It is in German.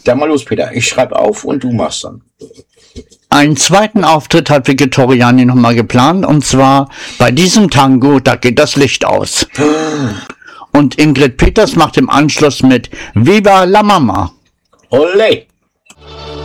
Dann mal los, Peter. Ich schreibe auf und du machst dann. Einen zweiten Auftritt hat Vigitoriani nochmal geplant, und zwar bei diesem Tango, da geht das Licht aus. Und Ingrid Peters macht im Anschluss mit Viva la Mama. Olé!